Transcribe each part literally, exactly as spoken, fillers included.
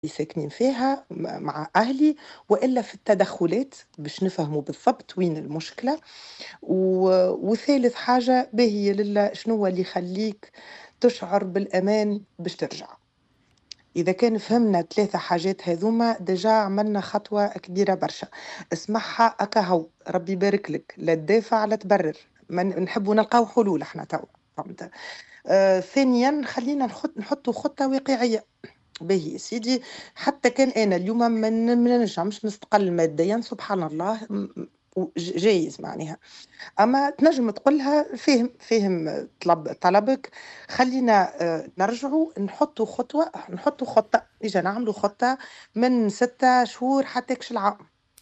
ساكنين فيها م مع أهلي، وإلا في التدخلات باش نفهموا بالضبط وين المشكلة. و وثالث حاجة باهية لل شنو اللي يخلّيك تشعر بالأمان باش ترجع. إذا كان فهمنا الثلاثة حاجات هاذوما ديجا عملنا خطوة كبيرة برشا. اسمعها أكا هو، ربي يبارك لك، لا تدافع لا تبرر، ما ن نحبوا نلقاو حلول إحنا توا، فهمت؟ آآ ثانيًا خلّينا نخط نحطوا خطة واقعية. باهي يا سيدي، حتى كان أنا اليوم ما ن ما ننجمش نستقل ماديًا سبحان الله م م و ج جايز معناها. أما تنجم تقولها فاهم فاهم طلب طلبك. خلّينا آآ نرجعوا نحطوا خطوة نحطوا خطة، إجا نعملوا خطة من ستة شهور حتى كش العام،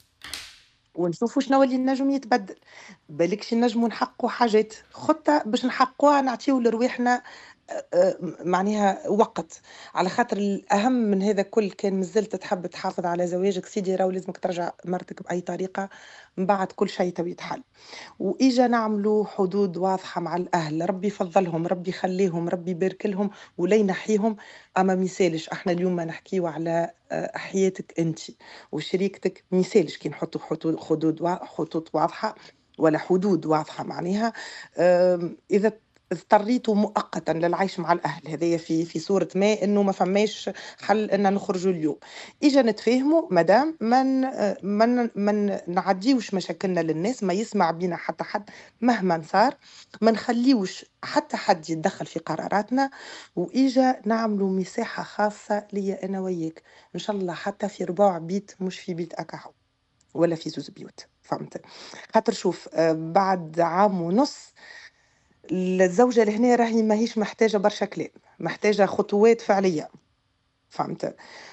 ونشوفوا شنو اللي نجم يتبدل. بالكش نجموا نحققوا حاجات، خطة باش نحققوها نعطيو لرواحنا آآ معناها وقت. على خاطر الأهم من هذا الكل كان مازلت تحب تحافظ على زواجك، سيدي راهو لازمك ترجع مرتك بأي طريقة، من بعد كل شيء تو يتحل. وإجا نعملوا حدود واضحة مع الأهل، ربي يفضلهم، ربي يخليهم، ربي يبارك لهم ولا ينحيهم. أما ما يسالش احنا اليوم نحكيو على آه، حياتك أنت وشريكتك، ما يسالش كي نحطوا حدود حدود وا- خطوط واضحة ولا حدود واضحة معناها. آم، إذا اضطريتوا مؤقتا للعيش مع الأهل هذايا في في صورة ما إنه ما فماش حل إن نخرجوا اليوم، إجا نتفاهموا مدام من من من نعديوش مشاكلنا للناس، ما يسمع بينا حتى حد مهما صار، ما نخليوش حتى حد يتدخل في قراراتنا. وإجا نعملوا مساحة خاصة ليا أنا وياك، إن شاء الله حتى في رباع بيت مش في بيت أكاهو ولا في زوز بيوت، فهمت؟ خاطر شوف آه، بعد عام ونص الزوجة لهنا راهي ماهيش محتاجة برشا كلام، محتاجة خطوات فعلية، فهمت؟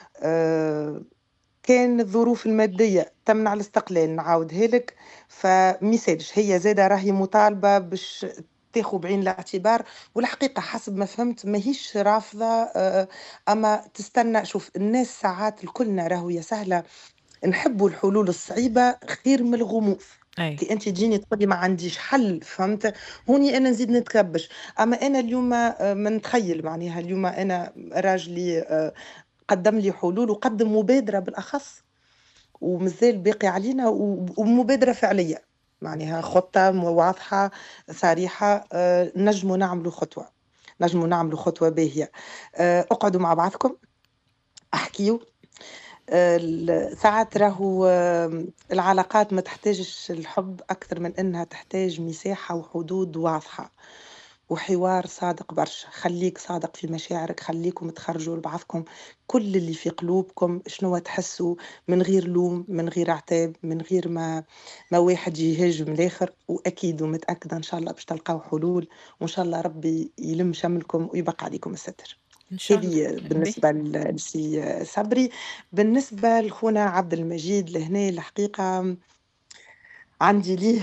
آه، كان الظروف المادية تمنع الاستقلال نعاودها لك، فميسالش هي زادة راهي مطالبة باش تاخو بعين الاعتبار. والحقيقة حسب ما فهمت ماهيش رافضة آه، أما تستنى. شوف الناس ساعات الكلنا راهو يا سهلة نحبوا الحلول الصعيبة خير من الغموض. أي. كي انت تجيني تقولي ما عنديش حل، فهمت؟ هوني انا نزيد نتكبش. اما انا اليوم آه، ما نتخيل معناها اليوم انا راجلي آه، قدم لي حلول وقدم مبادرة بالاخص، ومازال باقي علينا و- ومبادرة فعلية، معناها خطة م- واضحة صريحة. آه، نجموا نعملوا خطوة، نجموا نعملوا خطوة باهية. آه، اقعدوا مع بعضكم، احكيوا. آه، ال- ساعات راهو آه، العلاقات ما تحتاجش الحب أكثر من إنها تحتاج مساحة وحدود واضحة وحوار صادق برشا. خليك صادق في مشاعرك، خليكم تخرجوا لبعضكم كل اللي في قلوبكم، شنو تحسوا، من غير لوم، من غير عتاب، من غير ما ما واحد يهاجم الآخر. وأكيد ومتأكدة إن شاء الله باش تلقاو حلول، وإن شاء الله ربي يلم شملكم ويبقى عليكم الستر. إن شاء الله. هذه به. بالنسبة ل- لسي صبري. بالنسبة لخونا عبد المجيد لهنا الحقيقة عندي ليه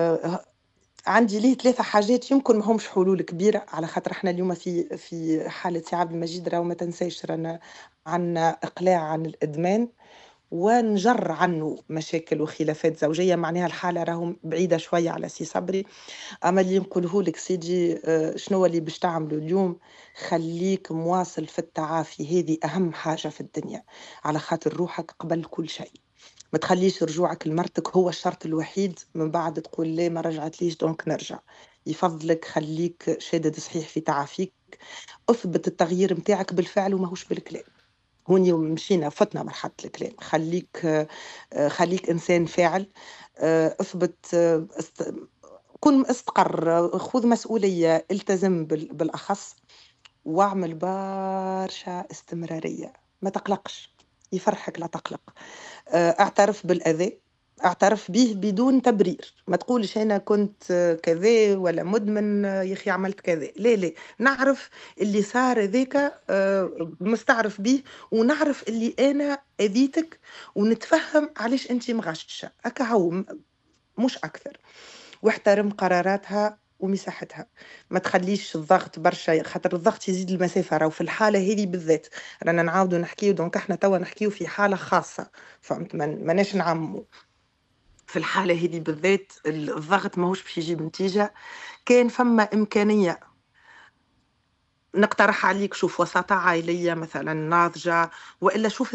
عندي ليه ثلاثة حاجات يمكن ما همش حلول كبيرة، على خاطر احنا اليوم في في حالة سي عبد المجيد راهو ما تنساش رانا عنا إقلاع عن الإدمان ونجر عنه مشاكل وخلافات زوجية، معناها الحالة راهو بعيدة شوية على سي صبري. أما اللي نقوله لك سيدي آه، شنو اللي باش تعمله اليوم، خليك مواصل في التعافي، هذه أهم حاجة في الدنيا، على خاطر روحك قبل كل شيء. ما تخليش رجوعك لمرتك هو الشرط الوحيد من بعد تقول ليه ما رجعت ليش دونك نرجع. يفضلك خليك شادد صحيح في تعافيك، اثبت التغيير متاعك بالفعل وماهوش بالكلام. هوني مشينا فتنا مرحلة الكلام، خليك آه، آه، خليك إنسان فاعل. آه، اثبت آه، است- كن استقر، خذ مسؤولية، التزم بال- بالأخص، واعمل برشا استمرارية. ما تقلقش، يفرحك لا تقلق. آه، اعترف بالأذى، اعترف به بدون تبرير، ما تقولش أنا كنت آه، كذا ولا مدمن آه، يا أخي عملت كذا، لا لا. نعرف اللي صار ذاك آه، مستعرف به، ونعرف اللي أنا أذيتك، ونتفهم علاش أنت مغششة هكا هو م- مش أكثر. واحترم قراراتها ومساحتها، ما تخليش الضغط برشا، خاطر الضغط يزيد المسافة. راهو في الحالة هذه بالذات رانا نعاودوا نحكيو، دونك احنا توا نحكيو في حالة خاصة، فهمت؟ ما ماناش نعممو. في الحالة هذه بالذات الضغط ماهوش باش يجيب نتيجة. كان فما إمكانية نقترح عليك شوف وساطة عائلية مثلًا ناضجة، وإلا شوف